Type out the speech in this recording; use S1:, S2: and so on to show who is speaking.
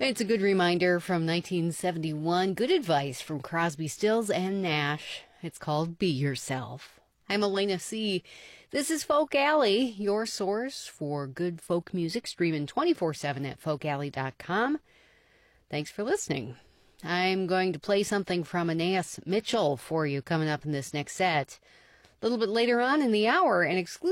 S1: It's a good reminder from 1971. Good advice from Crosby, Stills, and Nash. It's called Be Yourself. I'm Elena C. This is Folk Alley, your source for good folk music, streaming 24/7 at folkalley.com. Thanks for listening. I'm going to play something from Anais Mitchell for you coming up in this next set. A little bit later on in the hour, an exclusive